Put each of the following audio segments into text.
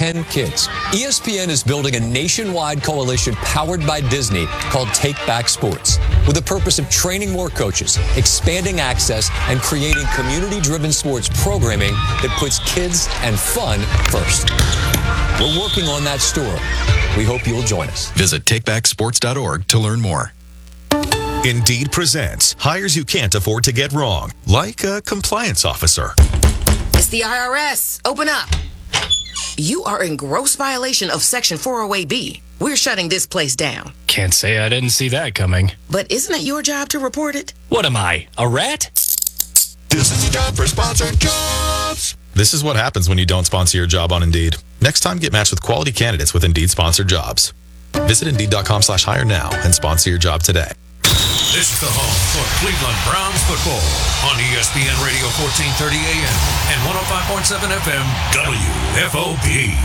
10 kids. ESPN is building a nationwide coalition powered by Disney called Take Back Sports, with the purpose of training more coaches, expanding access, and creating community-driven sports programming that puts kids and fun first. We're working on that story. We hope you'll join us. Visit takebacksports.org to learn more. Indeed presents hires you can't afford to get wrong, like a compliance officer. It's the IRS. Open up. You are in gross violation of Section 408B. We're shutting this place down. Can't say I didn't see that coming. But isn't it your job to report it? What am I, a rat? This is time for sponsored jobs. This is what happens when you don't sponsor your job on Indeed. Next time, get matched with quality candidates with Indeed sponsored jobs. Visit Indeed.com/hire now and sponsor your job today. This is the home for Cleveland Browns football on ESPN Radio 1430 AM and 105.7 FM WFOP.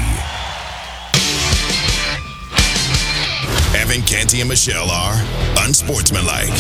Evan, Canty, and Michelle are unsportsmanlike.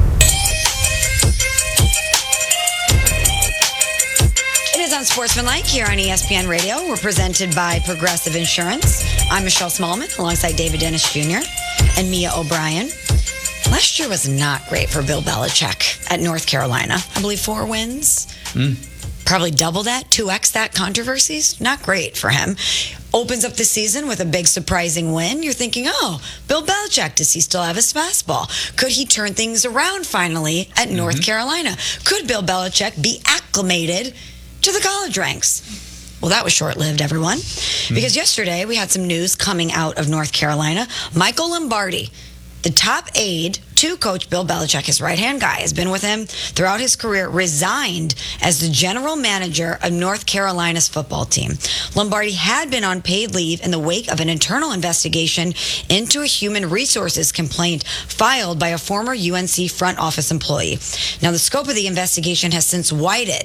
It is Unsportsmanlike here on ESPN Radio. We're presented by Progressive Insurance. I'm Michelle Smallman alongside David Dennis Jr. and Mia O'Brien. Last year was not great for Bill Belichick at North Carolina. I believe 4 wins. Probably double that, 2x that controversies. Not great for him. Opens up the season with a big surprising win. You're thinking, oh, Bill Belichick, does he still have his fastball? Could he turn things around finally at North Carolina? Could Bill Belichick be acclimated to the college ranks? Well, that was short-lived, everyone. Because yesterday we had some news coming out of North Carolina. Michael Lombardi, the top aide to Coach Bill Belichick, his right-hand guy, has been with him throughout his career, resigned as the general manager of North Carolina's football team. Lombardi had been on paid leave in the wake of an internal investigation into a human resources complaint filed by a former UNC front office employee. Now, the scope of the investigation has since widened.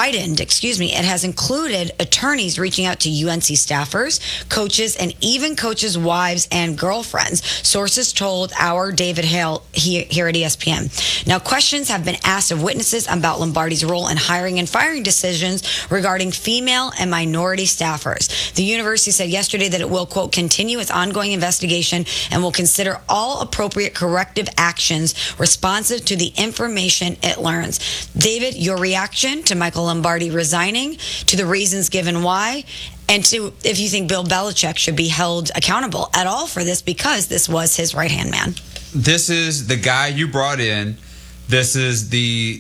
It has included attorneys reaching out to UNC staffers, coaches, and even coaches' wives and girlfriends. Sources told our David Hale here at ESPN. Now, questions have been asked of witnesses about Lombardi's role in hiring and firing decisions regarding female and minority staffers. The university said yesterday that it will, quote, continue its ongoing investigation and will consider all appropriate corrective actions responsive to the information it learns. David, your reaction to Michael Lombardi resigning, to the reasons given why, and to if you think Bill Belichick should be held accountable at all for this, because this was his right-hand man. This is the guy you brought in. This is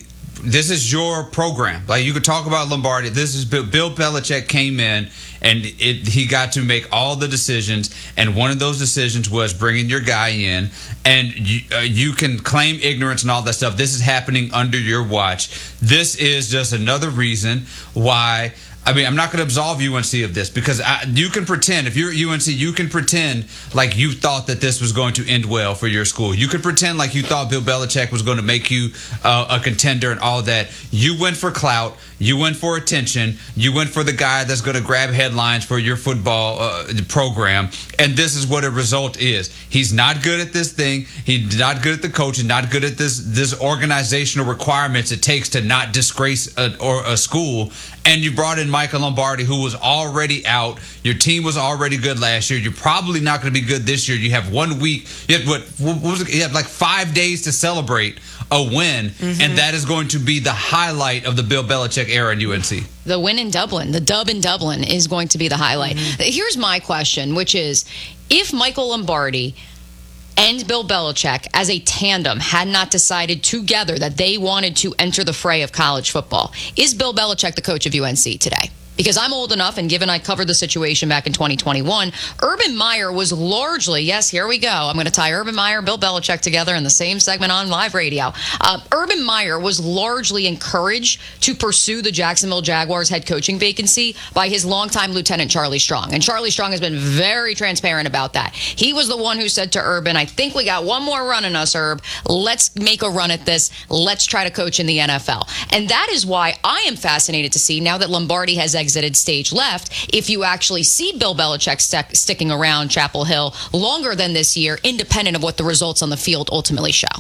your program. Like, you could talk about Lombardi. This is Bill Belichick came in, and he got to make all the decisions, and one of those decisions was bringing your guy in, and you can claim ignorance and all that stuff. This is happening under your watch. This is just another reason why. I mean, I'm not going to absolve UNC of this, because you can pretend, if you're at UNC, you can pretend like you thought that this was going to end well for your school. You could pretend like you thought Bill Belichick was going to make you a contender and all that. You went for clout. You went for attention. You went for the guy that's going to grab headlines for your football program. And this is what a result is. He's not good at this thing. He's not good at the coaching, not good at this organizational requirements it takes to not disgrace a school. And you brought in Michael Lombardi, who was already out. Your team was already good last year. You're probably not going to be good this year. You have 1 week. You have like 5 days to celebrate a win, and that is going to be the highlight of the Bill Belichick era in UNC. The win in Dublin, the dub in Dublin, is going to be the highlight. Here's my question, which is, if Michael Lombardi and Bill Belichick as a tandem had not decided together that they wanted to enter the fray of college football, is Bill Belichick the coach of UNC today? Because I'm old enough, and given I covered the situation back in 2021, Urban Meyer was largely, yes, here we go. I'm going to tie Urban Meyer, Bill Belichick together in the same segment on live radio. Urban Meyer was largely encouraged to pursue the Jacksonville Jaguars head coaching vacancy by his longtime lieutenant, Charlie Strong. And Charlie Strong has been very transparent about that. He was the one who said to Urban, I think we got one more run in us, Herb. Let's make a run at this. Let's try to coach in the NFL. And that is why I am fascinated to see, now that Lombardi has exited stage left, if you actually see Bill Belichick sticking around Chapel Hill longer than this year, independent of what the results on the field ultimately show.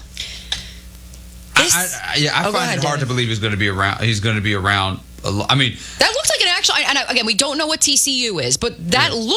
I find it hard to believe he's going to be around. He's going to be around. I mean, that looks like an actual. And again, we don't know what TCU is, but that looks